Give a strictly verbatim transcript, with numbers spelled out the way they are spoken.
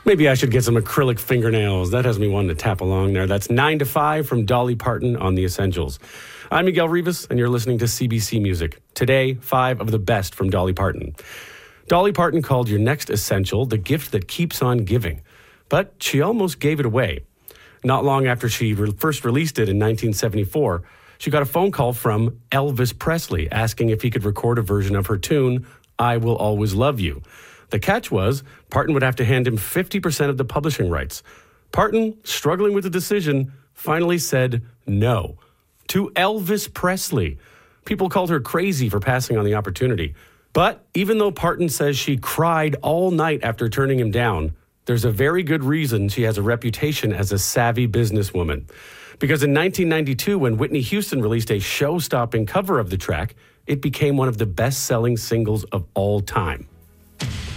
Maybe I should get some acrylic fingernails. That has me wanting to tap along there. That's nine to five from Dolly Parton on The Essentials. I'm Miguel Rivas, and you're listening to C B C Music. Today, five of the best from Dolly Parton. Dolly Parton called your next essential the gift that keeps on giving. But she almost gave it away. Not long after she re- first released it in nineteen seventy-four, she got a phone call from Elvis Presley asking if he could record a version of her tune, I Will Always Love You. The catch was, Parton would have to hand him fifty percent of the publishing rights. Parton, struggling with the decision, finally said no. To Elvis Presley. People called her crazy for passing on the opportunity. But even though Parton says she cried all night after turning him down, there's a very good reason she has a reputation as a savvy businesswoman. Because in nineteen ninety-two, when Whitney Houston released a show-stopping cover of the track, it became one of the best-selling singles of all time.